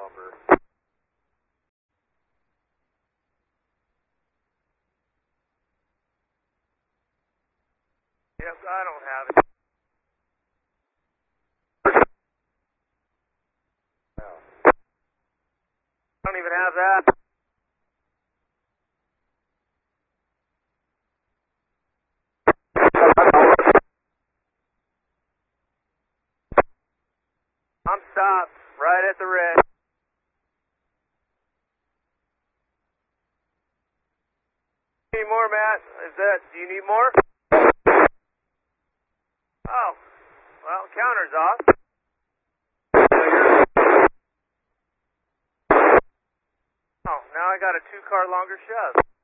longer. Yes, I don't have it. No. I don't even have that. I'm stopped right at the red. Need more, Matt? Do you need more? Oh, well, counter's off. Oh, now I got a 2-car longer shove.